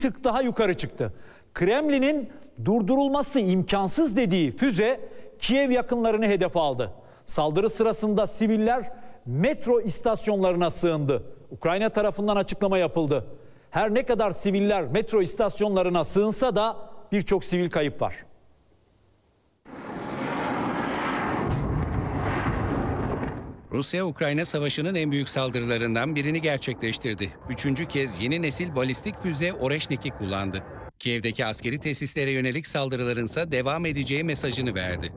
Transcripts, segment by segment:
tık daha yukarı çıktı. Kremlin'in durdurulması imkansız dediği füze Kiev yakınlarını hedef aldı. Saldırı sırasında siviller metro istasyonlarına sığındı. Ukrayna tarafından açıklama yapıldı. Her ne kadar siviller metro istasyonlarına sığınsa da birçok sivil kayıp var. Rusya-Ukrayna savaşının en büyük saldırılarından birini gerçekleştirdi. Üçüncü kez yeni nesil balistik füze Oreşnik'i kullandı. Kiev'deki askeri tesislere yönelik saldırılarınsa devam edeceği mesajını verdi.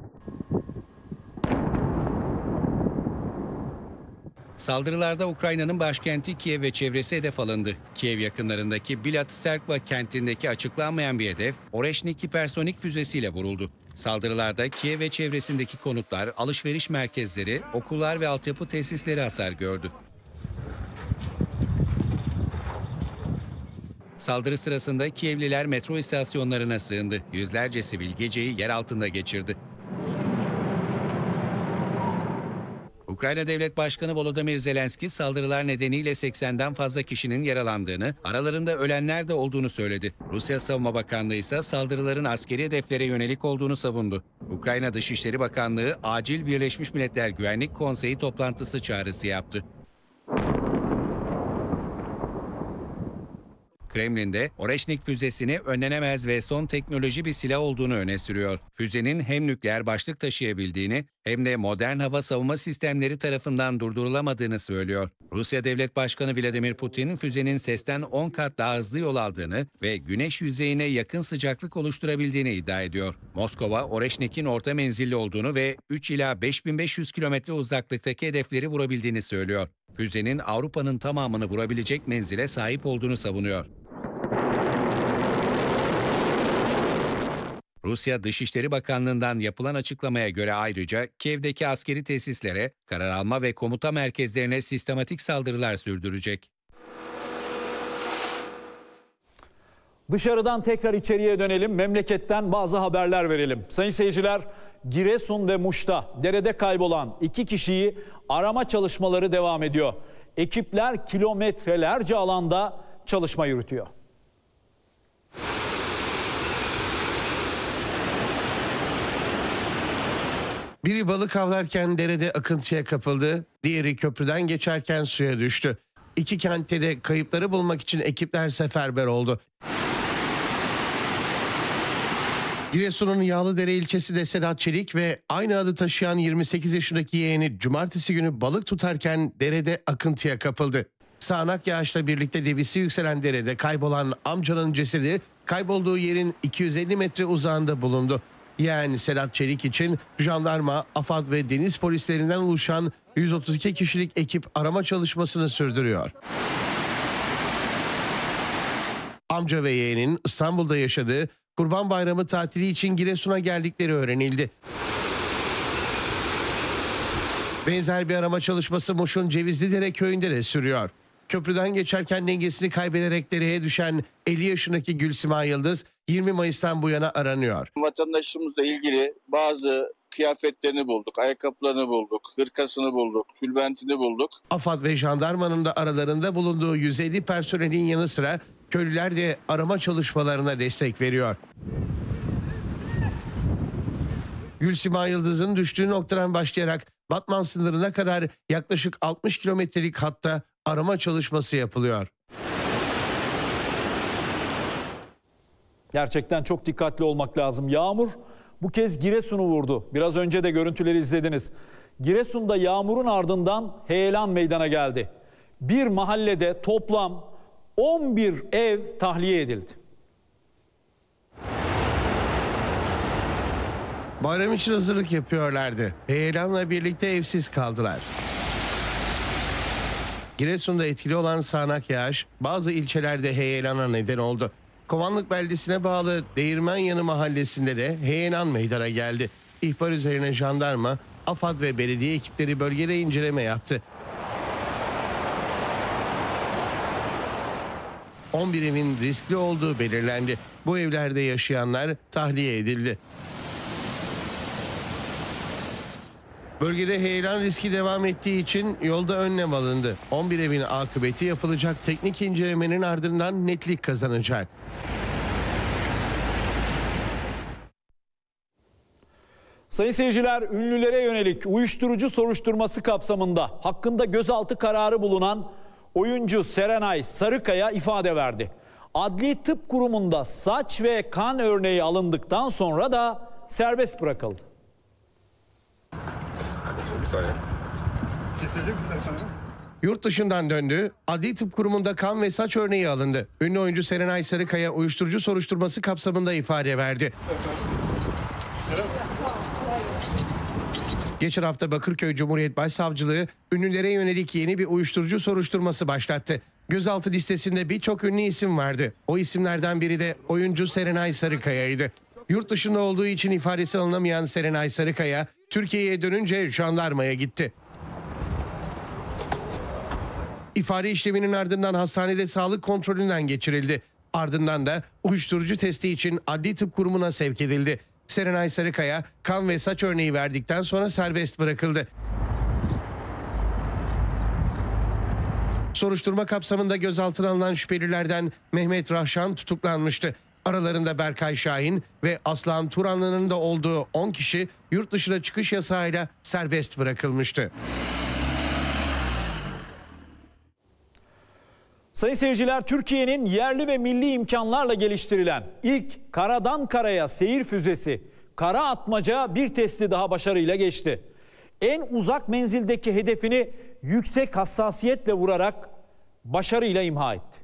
Saldırılarda Ukrayna'nın başkenti Kiev ve çevresi hedef alındı. Kiev yakınlarındaki Bilatserkva kentindeki açıklanmayan bir hedef Oreşnik hipersonik füzesiyle vuruldu. Saldırılarda Kiev ve çevresindeki konutlar, alışveriş merkezleri, okullar ve altyapı tesisleri hasar gördü. Saldırı sırasında Kievliler metro istasyonlarına sığındı. Yüzlerce sivil geceyi yer altında geçirdi. Ukrayna Devlet Başkanı Volodymyr Zelenski saldırılar nedeniyle 80'den fazla kişinin yaralandığını, aralarında ölenler de olduğunu söyledi. Rusya Savunma Bakanlığı ise saldırıların askeri hedeflere yönelik olduğunu savundu. Ukrayna Dışişleri Bakanlığı acil Birleşmiş Milletler Güvenlik Konseyi toplantısı çağrısı yaptı. Kremlin'de Oreşnik füzesini önlenemez ve son teknoloji bir silah olduğunu öne sürüyor. Füzenin hem nükleer başlık taşıyabildiğini hem de modern hava savunma sistemleri tarafından durdurulamadığını söylüyor. Rusya Devlet Başkanı Vladimir Putin, füzenin sesten 10 kat daha hızlı yol aldığını ve güneş yüzeyine yakın sıcaklık oluşturabildiğini iddia ediyor. Moskova, Oreşnik'in orta menzilli olduğunu ve 3 ila 5500 kilometre uzaklıktaki hedefleri vurabildiğini söylüyor. Füzenin Avrupa'nın tamamını vurabilecek menzile sahip olduğunu savunuyor. Rusya Dışişleri Bakanlığı'ndan yapılan açıklamaya göre ayrıca Kiev'deki askeri tesislere, karar alma ve komuta merkezlerine sistematik saldırılar sürdürecek. Dışarıdan tekrar içeriye dönelim. Memleketten bazı haberler verelim. Sayın seyirciler, Giresun ve Muş'ta derede kaybolan 2 kişiyi arama çalışmaları devam ediyor. Ekipler kilometrelerce alanda çalışma yürütüyor. Biri balık avlarken derede akıntıya kapıldı, diğeri köprüden geçerken suya düştü. 2 kentte de kayıpları bulmak için ekipler seferber oldu. Giresun'un Yağlıdere ilçesinde Sedat Çelik ve aynı adı taşıyan 28 yaşındaki yeğeni cumartesi günü balık tutarken derede akıntıya kapıldı. Sağanak yağışla birlikte debisi yükselen derede kaybolan amcanın cesedi kaybolduğu yerin 250 metre uzağında bulundu. Yani Sedat Çelik için jandarma, AFAD ve deniz polislerinden oluşan 132 kişilik ekip arama çalışmasını sürdürüyor. Amca ve yeğenin İstanbul'da yaşadığı Kurban Bayramı tatili için Giresun'a geldikleri öğrenildi. Benzer bir arama çalışması Muş'un Cevizlidere köyünde de sürüyor. Köprüden geçerken dengesini kaybederek dereye düşen 50 yaşındaki Gülsima Yıldız 20 Mayıs'tan bu yana aranıyor. Vatandaşımızla ilgili bazı kıyafetlerini bulduk, ayakkabılarını bulduk, hırkasını bulduk, tülbentini bulduk. AFAD ve jandarmanın da aralarında bulunduğu 150 personelin yanı sıra köylüler de arama çalışmalarına destek veriyor. Gülsima Yıldız'ın düştüğü noktadan başlayarak Batman sınırına kadar yaklaşık 60 kilometrelik hatta arama çalışması yapılıyor. Gerçekten çok dikkatli olmak lazım. Yağmur bu kez Giresun'u vurdu. Biraz önce de görüntüleri izlediniz. Giresun'da yağmurun ardından heyelan meydana geldi. Bir mahallede toplam 11 ev tahliye edildi. Bayram için hazırlık yapıyorlardı. Heyelanla birlikte evsiz kaldılar. Giresun'da etkili olan sağanak yağış bazı ilçelerde heyelana neden oldu. Kovanlık beldesine bağlı Değirmenyanı mahallesinde de heyelan meydana geldi. İhbar üzerine jandarma, AFAD ve belediye ekipleri bölgede inceleme yaptı. 11 evin riskli olduğu belirlendi. Bu evlerde yaşayanlar tahliye edildi. Bölgede heyelan riski devam ettiği için yolda önlem alındı. 11 evin akıbeti yapılacak teknik incelemenin ardından netlik kazanacak. Sayın seyirciler, ünlülere yönelik uyuşturucu soruşturması kapsamında hakkında gözaltı kararı bulunan oyuncu Serenay Sarıkaya ifade verdi. Adli Tıp Kurumu'nda saç ve kan örneği alındıktan sonra da serbest bırakıldı. Bir saniye. Yurt dışından döndü. Adli Tıp Kurumu'nda kan ve saç örneği alındı. Ünlü oyuncu Serenay Sarıkaya uyuşturucu soruşturması kapsamında ifade verdi. Geçen hafta Bakırköy Cumhuriyet Başsavcılığı ünlülere yönelik yeni bir uyuşturucu soruşturması başlattı. Gözaltı listesinde birçok ünlü isim vardı. O isimlerden biri de oyuncu Serenay Sarıkaya'ydı. Yurt dışında olduğu için ifadesi alınamayan Serenay Sarıkaya, Türkiye'ye dönünce jandarmaya gitti. İfade işleminin ardından hastanede sağlık kontrolünden geçirildi. Ardından da uyuşturucu testi için Adli Tıp Kurumu'na sevk edildi. Serenay Sarıkaya kan ve saç örneği verdikten sonra serbest bırakıldı. Soruşturma kapsamında gözaltına alınan şüphelilerden Mehmet Rahşan tutuklanmıştı. Aralarında Berkay Şahin ve Aslan Turanlı'nın da olduğu 10 kişi yurt dışına çıkış yasağıyla serbest bırakılmıştı. Sayın seyirciler, Türkiye'nin yerli ve milli imkanlarla geliştirilen ilk karadan karaya seyir füzesi Kara Atmaca bir testi daha başarıyla geçti. En uzak menzildeki hedefini yüksek hassasiyetle vurarak başarıyla imha etti.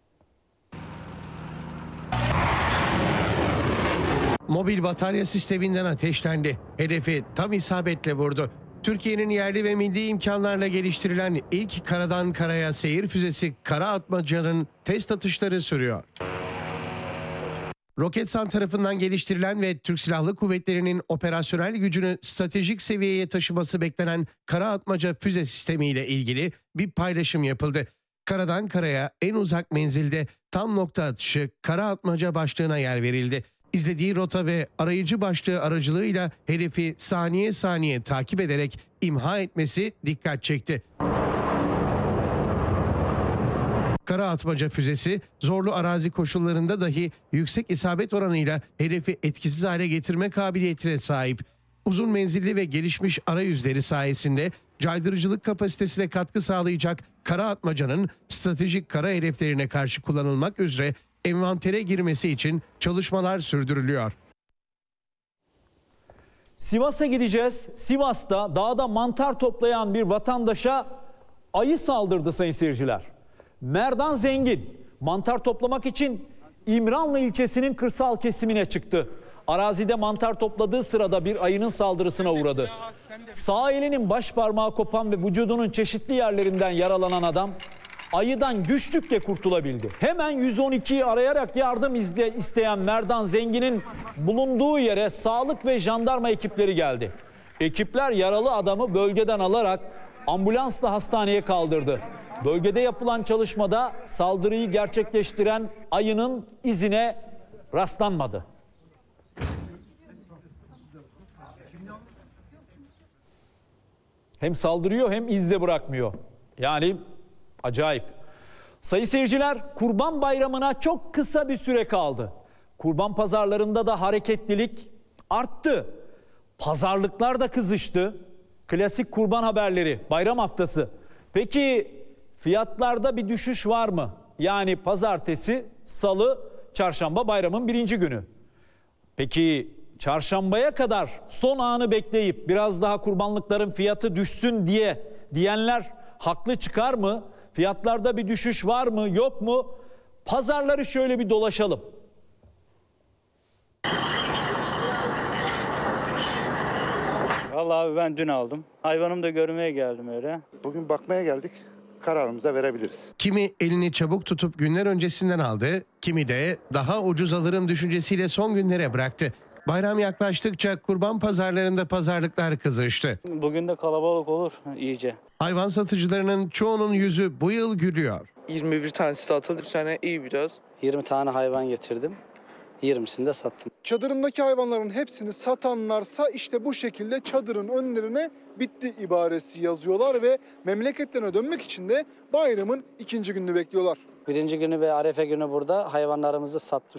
Mobil batarya sisteminden ateşlendi. Hedefi tam isabetle vurdu. Türkiye'nin yerli ve milli imkanlarla geliştirilen ilk karadan karaya seyir füzesi Kara Atmaca'nın test atışları sürüyor. Roketsan tarafından geliştirilen ve Türk Silahlı Kuvvetleri'nin operasyonel gücünü stratejik seviyeye taşıması beklenen Kara Atmaca füze sistemiyle ilgili bir paylaşım yapıldı. Karadan karaya en uzak menzilde tam nokta atışı Kara Atmaca başlığına yer verildi. İzlediği rota ve arayıcı başlığı aracılığıyla hedefi saniye saniye takip ederek imha etmesi dikkat çekti. Kara Atmaca füzesi zorlu arazi koşullarında dahi yüksek isabet oranıyla hedefi etkisiz hale getirme kabiliyetine sahip. Uzun menzilli ve gelişmiş arayüzleri sayesinde caydırıcılık kapasitesine katkı sağlayacak Kara Atmaca'nın stratejik kara hedeflerine karşı kullanılmak üzere envantere girmesi için çalışmalar sürdürülüyor. Sivas'a gideceğiz. Sivas'ta dağda mantar toplayan bir vatandaşa ayı saldırdı sayın seyirciler. Merdan Zengin mantar toplamak için İmranlı ilçesinin kırsal kesimine çıktı. Arazide mantar topladığı sırada bir ayının saldırısına uğradı. Sağ elinin baş parmağı kopan ve vücudunun çeşitli yerlerinden yaralanan adam ayıdan güçlükle kurtulabildi. Hemen 112'yi arayarak yardım isteyen Merdan Zengin'in bulunduğu yere sağlık ve jandarma ekipleri geldi. Ekipler yaralı adamı bölgeden alarak ambulansla hastaneye kaldırdı. Bölgede yapılan çalışmada saldırıyı gerçekleştiren ayının izine rastlanmadı. Hem saldırıyor hem iz de bırakmıyor. Yani acayip. Sayın seyirciler, Kurban Bayramı'na çok kısa bir süre kaldı. Kurban pazarlarında da hareketlilik arttı. Pazarlıklar da kızıştı. Klasik kurban haberleri, bayram haftası. Peki fiyatlarda bir düşüş var mı? Yani pazartesi, salı, çarşamba bayramın birinci günü. Peki çarşambaya kadar son anı bekleyip biraz daha kurbanlıkların fiyatı düşsün diyenler haklı çıkar mı? Fiyatlarda bir düşüş var mı, yok mu? Pazarları şöyle bir dolaşalım. Vallahi abi ben dün aldım. Hayvanımı da görmeye geldim öyle. Bugün bakmaya geldik. Kararımızı da verebiliriz. Kimi elini çabuk tutup günler öncesinden aldı, kimi de daha ucuz alırım düşüncesiyle son günlere bıraktı. Bayram yaklaştıkça kurban pazarlarında pazarlıklar kızıştı. Bugün de kalabalık olur iyice. Hayvan satıcılarının çoğunun yüzü bu yıl gülüyor. 21 tanesi satıldı. Bu sene iyi biraz. 20 tane hayvan getirdim. 20'sinde sattım. Çadırındaki hayvanların hepsini satanlarsa işte bu şekilde çadırın önlerine bitti ibaresi yazıyorlar ve memleketlerine dönmek için de bayramın ikinci gününü bekliyorlar. Birinci günü ve Arefe günü burada hayvanlarımızı sattık.